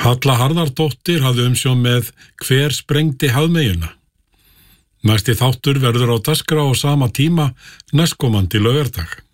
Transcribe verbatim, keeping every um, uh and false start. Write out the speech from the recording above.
Halla Harðardóttir hafði umsjón með Hver sprengdi hafmeyjuna. Næsti þáttur verður á dagskrá á sama tíma næstkomandi laugardag.